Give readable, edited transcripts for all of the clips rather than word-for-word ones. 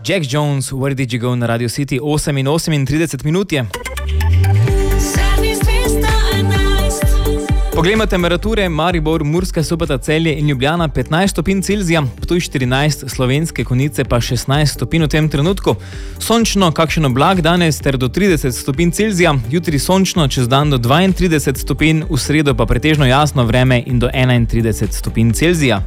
Jack Jones, Where Did You Go na Radio City, 8:38 minut je. Poglejmo temperature, Maribor, Murska Sobota, Celje in Ljubljana 15 stopinj Celzija, Ptuj 14, Slovenske Konjice pa 16 stopinj v tem trenutku. Sončno, kakšen oblak danes ter do 30 stopinj Celzija, jutri sončno, čez dan do 32 stopinj, v sredo pa pretežno jasno vreme in do 31 stopinj Celzija.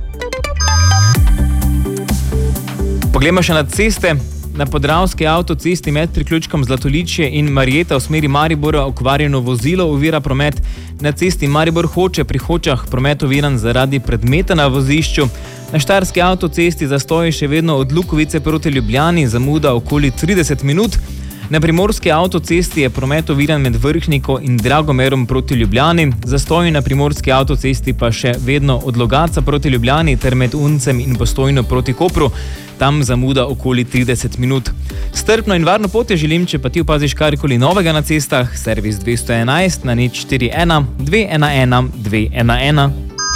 Poglejmo še na ceste. Na Podravski avtocesti med priključkom Zlatoličje in Marjeta v smeri Maribora okvarjeno vozilo ovira promet. Na cesti Maribor-Hoče pri Hočah promet oviran zaradi predmeta na vozišču. Na Štajerski avtocesti zastoji še vedno od Lukovice proti Ljubljani, zamuda okoli 30 minut. Na Primorski avtocesti je promet oviran med Vrhniko in Dragomerom proti Ljubljani, zastoji na Primorski avtocesti pa še vedno od Logatca proti Ljubljani ter med Uncem in Postojno proti Kopru. Tam zamuda okoli 30 minut. Strpno in varno pot želim, če pa ti opaziš karkoli novega na cestah, servis 211 na 041 211 211.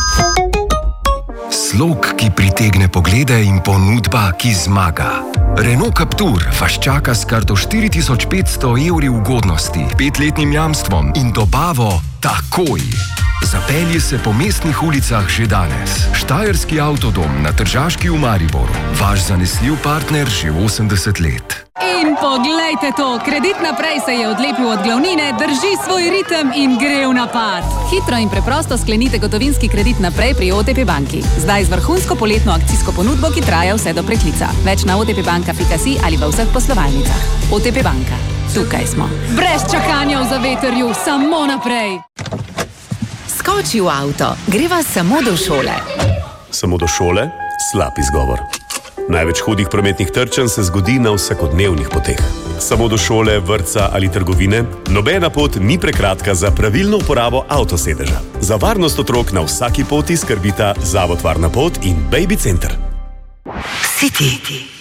Slog, ki pritegne poglede in ponudba, ki zmaga. Renault Captur vas čaka s kar do 4500 evri ugodnosti, 5-letnim jamstvom in dobavo takoj. Zapelji se po mestnih ulicah že danes. Štajerski avtodom na Tržaški v Mariboru. Vaš zanesljiv partner že 80 let. In poglejte to, Kredit naprej se je odlepil od glavnine, drži svoj ritem in gre v napad. Hitro in preprosto sklenite gotovinski kredit naprej pri OTP banki. Zdaj z vrhunsko poletno akcijsko ponudbo, ki traja vse do preklica. Več na otpbanka.si ali v vseh poslovalnicah. OTP banka. Tukaj smo. Brez čakanja v zavetrju, samo naprej. Skoči v avto, greva samo do šole. Samo do šole? Slab izgovor. Največ hudih prometnih trčenj se zgodi na vsakodnevnih poteh. Samo do šole, vrtca ali trgovine? Nobena pot ni prekratka za pravilno uporabo avtosedeža. Za varnost otrok na vsaki poti skrbita Zavod Varna pot in Baby Center. City.